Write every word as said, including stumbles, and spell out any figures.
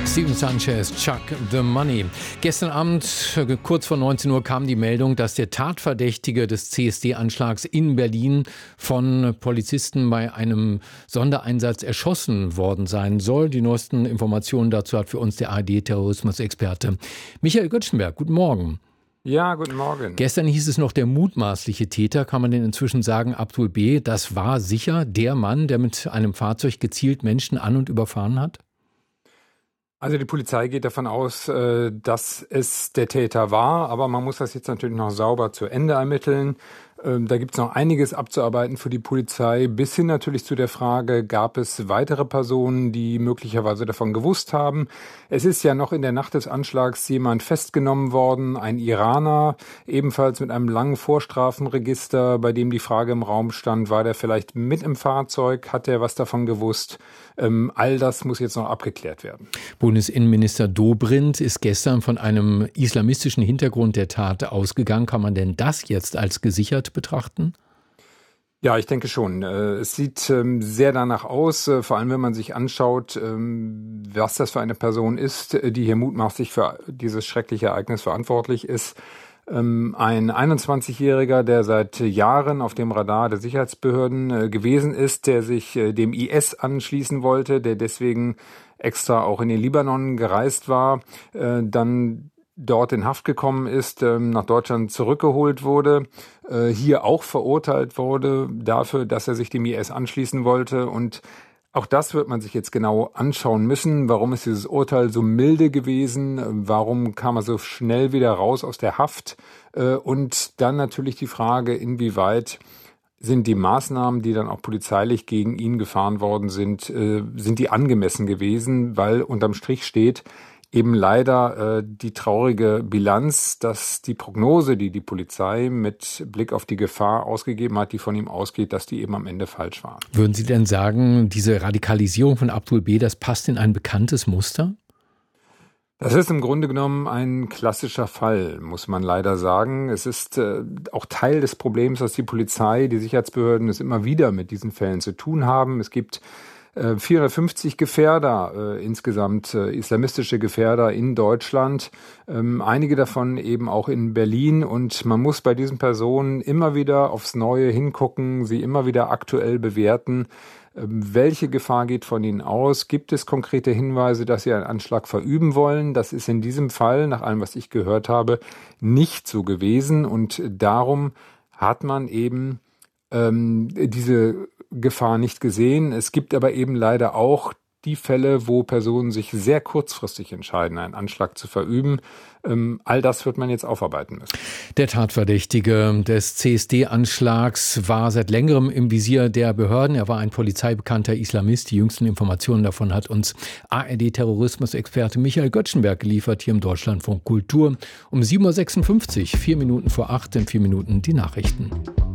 Steven Sanchez, Chuck the Money. Gestern Abend, kurz vor neunzehn Uhr, kam die Meldung, dass der Tatverdächtige des C S D-Anschlags in Berlin von Polizisten bei einem Sondereinsatz erschossen worden sein soll. Die neuesten Informationen dazu hat für uns der A R D-Terrorismusexperte Michael Göttschenberg. Guten Morgen. Ja, guten Morgen. Gestern hieß es noch, der mutmaßliche Täter, kann man denn inzwischen sagen, Abdul B., das war sicher der Mann, der mit einem Fahrzeug gezielt Menschen an- und überfahren hat? Also die Polizei geht davon aus, dass es der Täter war, aber man muss das jetzt natürlich noch sauber zu Ende ermitteln. Da gibt es noch einiges abzuarbeiten für die Polizei, bis hin natürlich zu der Frage, gab es weitere Personen, die möglicherweise davon gewusst haben. Es ist ja noch in der Nacht des Anschlags jemand festgenommen worden, ein Iraner, ebenfalls mit einem langen Vorstrafenregister, bei dem die Frage im Raum stand, war der vielleicht mit im Fahrzeug, hat er was davon gewusst? Ähm, all das muss jetzt noch abgeklärt werden. Bundesinnenminister Dobrindt ist gestern von einem islamistischen Hintergrund der Tat ausgegangen. Kann man denn das jetzt als gesichert betrachten? Ja, ich denke schon. Es sieht sehr danach aus, vor allem wenn man sich anschaut, was das für eine Person ist, die hier mutmaßlich für dieses schreckliche Ereignis verantwortlich ist. Ein einundzwanzigjähriger, der seit Jahren auf dem Radar der Sicherheitsbehörden gewesen ist, der sich dem I S anschließen wollte, der deswegen extra auch in den Libanon gereist war, dann dort in Haft gekommen ist, nach Deutschland zurückgeholt wurde, hier auch verurteilt wurde dafür, dass er sich dem I S anschließen wollte. Und auch das wird man sich jetzt genau anschauen müssen. Warum ist dieses Urteil so milde gewesen? Warum kam er so schnell wieder raus aus der Haft? Und dann natürlich die Frage, inwieweit sind die Maßnahmen, die dann auch polizeilich gegen ihn gefahren worden sind, sind die angemessen gewesen? Weil unterm Strich steht eben leider äh, die traurige Bilanz, dass die Prognose, die die Polizei mit Blick auf die Gefahr ausgegeben hat, die von ihm ausgeht, dass die eben am Ende falsch war. Würden Sie denn sagen, diese Radikalisierung von Abdul B., das passt in ein bekanntes Muster? Das ist im Grunde genommen ein klassischer Fall, muss man leider sagen. Es ist äh, auch Teil des Problems, dass die Polizei, die Sicherheitsbehörden es immer wieder mit diesen Fällen zu tun haben. Es gibt vierhundertfünfzig Gefährder, äh, insgesamt äh, islamistische Gefährder in Deutschland, ähm, einige davon eben auch in Berlin, und man muss bei diesen Personen immer wieder aufs Neue hingucken, sie immer wieder aktuell bewerten. Ähm, welche Gefahr geht von ihnen aus? Gibt es konkrete Hinweise, dass sie einen Anschlag verüben wollen? Das ist in diesem Fall, nach allem, was ich gehört habe, nicht so gewesen, und darum hat man eben ähm, diese Gefahr nicht gesehen. Es gibt aber eben leider auch die Fälle, wo Personen sich sehr kurzfristig entscheiden, einen Anschlag zu verüben. Ähm, all das wird man jetzt aufarbeiten müssen. Der Tatverdächtige des C S D-Anschlags war seit längerem im Visier der Behörden. Er war ein polizeibekannter Islamist. Die jüngsten Informationen davon hat uns A R D-Terrorismusexperte Michael Göttschenberg geliefert, hier im Deutschlandfunk Kultur. Um sieben Uhr sechsundfünfzig, vier Minuten vor acht, in vier Minuten die Nachrichten.